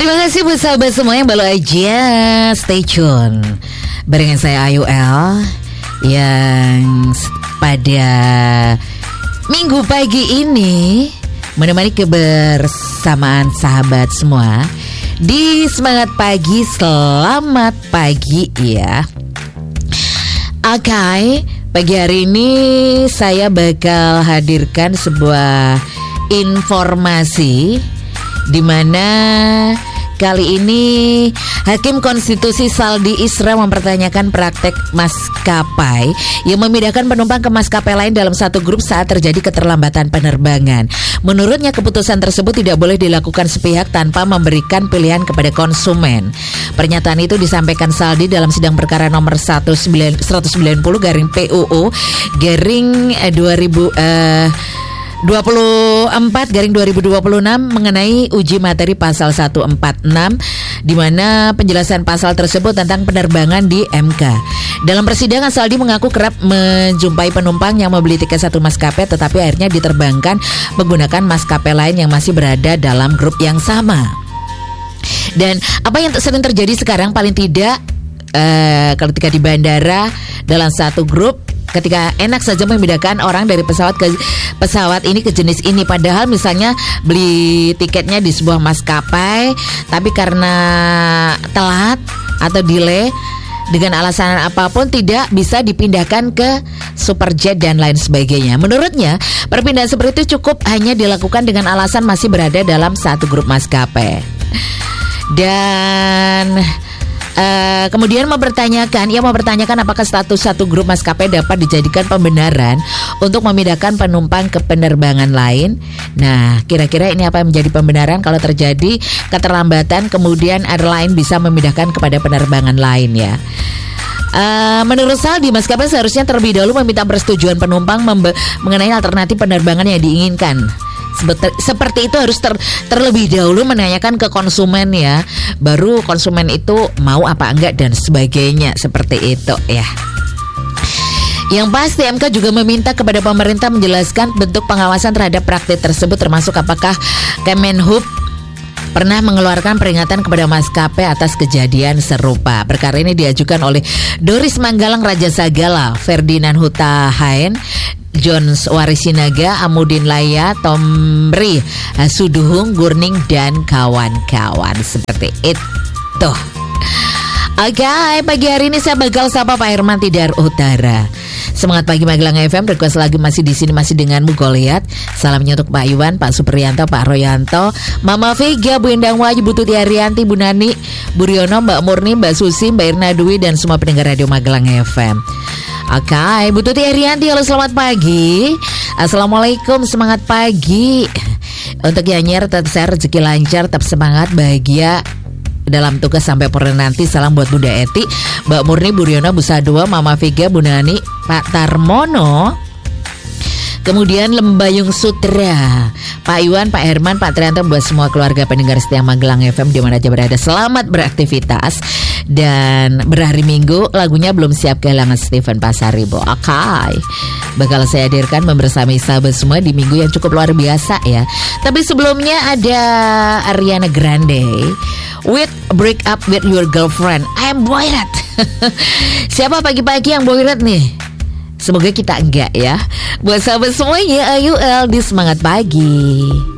Terima kasih buat sahabat semua yang baru aja stay tune barengan saya Ayu L yang pada minggu pagi ini menemani kebersamaan sahabat semua di Semangat Pagi. Selamat pagi ya. Oke, pagi hari ini saya bakal hadirkan sebuah informasi di mana kali ini Hakim Konstitusi Saldi Isra mempertanyakan praktek maskapai yang memindahkan penumpang ke maskapai lain dalam satu grup saat terjadi keterlambatan penerbangan. Menurutnya keputusan tersebut tidak boleh dilakukan sepihak tanpa memberikan pilihan kepada konsumen. Pernyataan itu disampaikan Saldi dalam sidang perkara nomor 190 garing PUU garing 24 garing 2026 mengenai uji materi pasal 146 di mana penjelasan pasal tersebut tentang penerbangan di MK. Dalam persidangan Saldi mengaku kerap menjumpai penumpang yang membeli tiket satu maskapai tetapi akhirnya diterbangkan menggunakan maskapai lain yang masih berada dalam grup yang sama. Dan apa yang sering terjadi sekarang paling tidak ketika di bandara dalam satu grup, ketika enak saja membedakan orang dari pesawat ke pesawat ini ke jenis ini. Padahal misalnya beli tiketnya di sebuah maskapai, tapi karena telat atau delay dengan alasan apapun tidak bisa dipindahkan ke Superjet dan lain sebagainya. Menurutnya perpindahan seperti itu cukup hanya dilakukan dengan alasan masih berada dalam satu grup maskapai. Dan kemudian mempertanyakan apakah status satu grup maskapai dapat dijadikan pembenaran untuk memindahkan penumpang ke penerbangan lain. Nah, kira-kira ini apa yang menjadi pembenaran kalau terjadi keterlambatan kemudian airline bisa memindahkan kepada penerbangan lain ya. Menurut Saldi, maskapai seharusnya terlebih dahulu meminta persetujuan penumpang mengenai alternatif penerbangan yang diinginkan. Seperti itu harus terlebih dahulu menanyakan ke konsumen ya. Baru konsumen itu mau apa enggak dan sebagainya. Seperti itu ya. Yang pasti MK juga meminta kepada pemerintah menjelaskan bentuk pengawasan terhadap praktik tersebut, termasuk apakah Kemenhub pernah mengeluarkan peringatan kepada maskapai atas kejadian serupa. Perkara ini diajukan oleh Doris Manggalang Raja Sagala, Ferdinand Huta Hain, Jones Warisinaga, Amudin Laya, Tomri Suduhung, Gurning dan kawan-kawan. Seperti itu. Oke, pagi hari ini saya bakal sapa Pak Herman Tidar Utara. Semangat pagi Magelang FM, request lagi masih di sini masih denganmu Goliat. Salamnya untuk Pak Iwan, Pak Supriyanto, Pak Royanto, Mama Vega, Bu Endang Wahyu, Bu Tuti Arianti, Bu Nani, Bu Riono, Mbak Murni, Mbak Susi, Mbak Irna Dwi dan semua pendengar Radio Magelang FM. Oke, Bu Tuti Arianti, halo selamat pagi. Assalamualaikum, semangat pagi. Untuk Yanyer, tetap sehat, rezeki lancar, tetap semangat, bahagia dalam tugas sampai purna nanti. Salam buat Bunda Eti, Mbak Murni, Bu Riono, Bu Sadua, Mama Vega, Bu Nani, Pak Tarmono, kemudian Lembayung Sutra, Pak Iwan, Pak Herman, Pak Trianto, buat semua keluarga pendengar setia Magelang FM di mana aja berada. Selamat beraktivitas dan berhari Minggu. Lagunya belum siap kehilangan Steven Pasaribo. Oke, bakal saya hadirkan membersamai sahabat semua di minggu yang cukup luar biasa ya. Tapi sebelumnya ada Ariana Grande with Break Up With Your Girlfriend. I'm boyret. Siapa pagi-pagi yang boyret nih? Semoga kita enggak ya. Buat sahabat semuanya, Ayu L di Semangat Pagi.